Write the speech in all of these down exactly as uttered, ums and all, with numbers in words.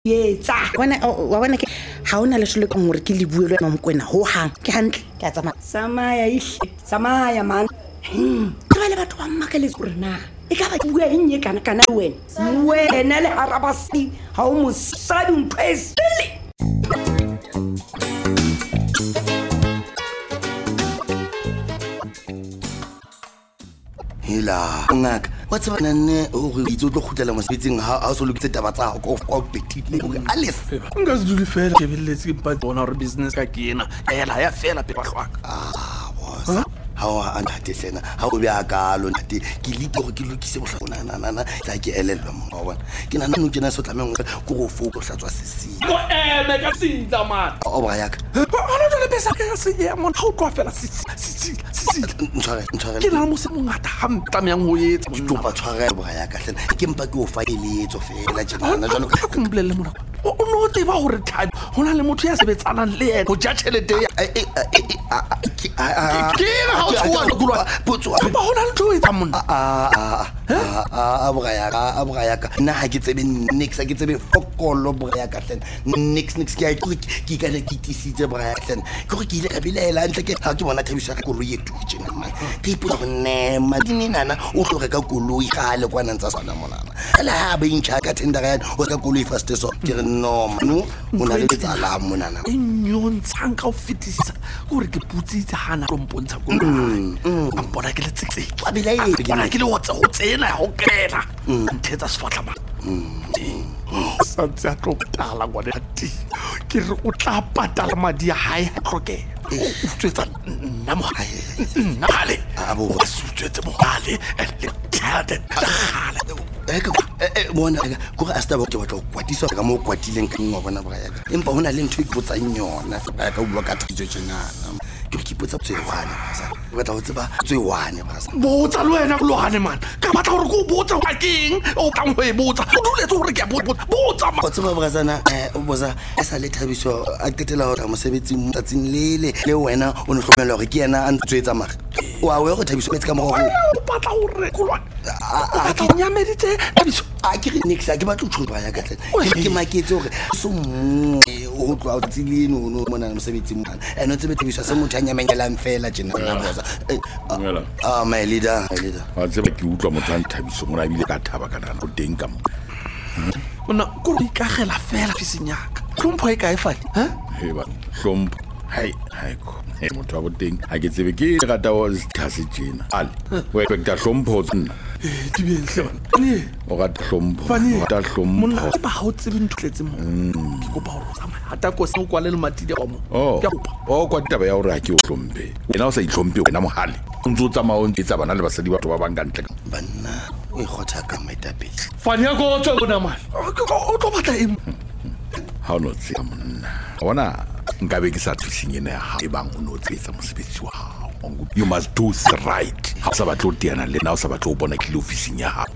yetsa Wana wa bona ke ha ona le sholo ka ngore ke le buelo ya Mokwena ho hang ke hantle ke a tsamaya samaya ihle samaya man ke bale batho ba mmakale gore na e ka ba bua eng e kana kana wena wena le arabasi ha o mosadi mpesile Hela ngaka wa tsaba nne o re itse o tlo khutlela mosebetsing ha ha o so lokitse taba tsa go go betile o re alice nka se dule fela ke belletse ke pa bona re business ka kena ela ya fela pe ba hlwaka ah boss ha wa antate hlena ha o bya kalo ntate ke lite go ke lokise bohlona na na na tla ke elelwa mo wa bona ke nana no kena so tlameng go go foko hlatswa sesi go eme ka sitla man o ba yaka ona jole pesa ka se ya mon ha o twa fela sisi sisi sisi ntshware ntshware ke la mo se mongata ha mtlameng ho yetsa topa tshware bo yaka hlena ke mpa ke o fa eletso fela tjena na jalo ka kumblele mona o no te ba hore thabi hona le motho ya sebetsana le ena go ja tšhelete ya ke ha o tswa kulwa potso ba hona le tlo etsa monna a a a bo ya ka a bo ya ka nna ha ke tsebe nix ke tsebe fokolo bo ya ka hlena nix nix ke ke ka le kitisitse bo ya hlena ke go ke ile ka bilela ntle ke ha ke bona Thabiso ka koloi yetu ke tjena mma ke ipotsa go nema dinana o tlo reka koloi ga le kwana ntsa sona monana ala ha ba intšha ka tender ya o ka koloi first so ke re no no ona le tsala monana e nyontshang ka o fetisa gore ke putsitse hana go mpontsha go a bona ke le tsetse a bila e ke bona ke le hotse ho tsena ho kena nthetsa sfatla ba sa tsa tlo patala ngwane ati ke re o tla patala madi ya hae hloke o tswetsa nna mo hae nna hale a bo o tswetse mo hale le tade hale eka eh bona eka go ga sta ba ke batla go kwatisa ka mo kwatileng ka ngwa bona ba yaka empa hona le ntho e botsang yona ba ka bua ka tshitso tjena ke ke ipotsa tswewane basa o batla go tseba tswewane basa botsa le wena go lwane man ka batla gore go botsa wa keng o tlang go e botsa o duletse gore ke botsa botsa go tseba brazana eh o boza e sa le Thabiso a tetela go tla mosebetsi mo tsatsing lele le wena o ne hlomela gore ke yena a ntswetsa maga wa we go Thabiso metsi ka mo go o batla gore go lwane a ke nyameditse Thabiso a ke re nix a ke batla go tshwara ya ka tleng ke maketse gore so mo o tlo a tsilino no mona mosebetsi mo ene o tsebe Thabiso se motho a nyamenyelang fela tjena na boza ah my leader my leader a tsebe ke utlwa motho a Thabiso mona bile ka thaba kana o teng ka mo ona go ikagela fela fisinyaka tlhompho e kae fale ha he ba tlhompho hai hai ko e motho wa boteng a ke tsebe ke rata wa thase tjena ale we expecta tlhompho tsena di bentle ne o ga tlhompho o ta tlhompho monna ba ha o tsebe ntletse mo ke go ba go tsamaya hata ko se o kwale le matidi a mo oh o kwa taba ya hore ha ke o tlhompe wena o sa itlhompe wena mohale o ntse o tsamaya o ntse bana le basadi batho ba bang ka ntle banna o ikgotha ka maitapedi fani ya go tswa bona man o tlo batla eng ha o no tsa monna bona nka be ke sa thusing ena ha e bang o no tsetsa mosebetsi wa hao you must do the right ha sa batlo tiana le na o sa batlo bona ke le officing ya hao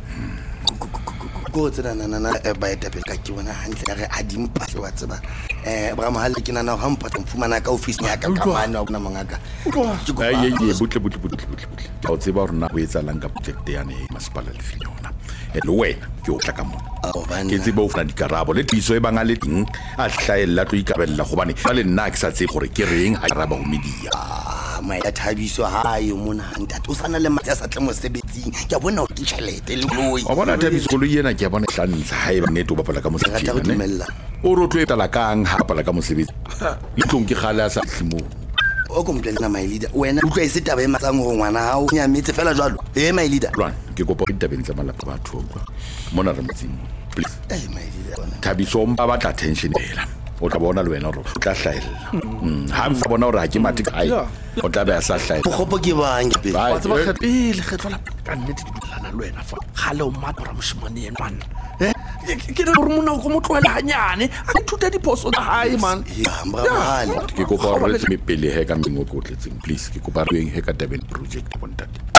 go tsena na na ba etapele ka ke bona hantle re a dimpa se wa tseba eh ba mohale ke nana ga mpata mfumana ka office ya ka ka mana ona mongaka ye ye butle butle butle butle butle ha o tseba rona go etsa lang ka project ya ne masipala le finyona e le wena ke o tla ka mo ke tsebe o fana dikarabo le tiso e banga le ting a hlaela tlo ikabella go bane ba le nna ke sa tse gore ke reng ha raba go media ma ya Thabiso ha yo mona ntate o sana le matsa sa tle mosebetsing ke bona o tšhelete le loi o bona Thabiso go lo yena ke bona hlantsa ha e ba neto ba pala ka mosebetsi ne o ro tlo etala kang ha pala ka mosebetsi le tlong ke gala sa hlimo o komplela my leader wena o tlo e setaba e matsang go ngwana ha o nyametse fela jwalo eh my leader lwana ke kopa ditabeng tsa malapa batho mona re motsing please eh my leader Thabiso mpa ba tla attention ela o tla bona le wena ro o tla hlaela ha mfa bona hore ha ke mati ai o tla ba sa hlaela gopo ke bange pe wa tseba khapile kgetlola ka nnete di dilana le wena fa gale o matora moshimane ena man eh ke re gore mona go motloela hanyane a thuta diphoso tsa hae man ya mbra ke kopa re tseme pele he ka mengwe ko tletseng please ke kopa re eng he ka Durban project bontate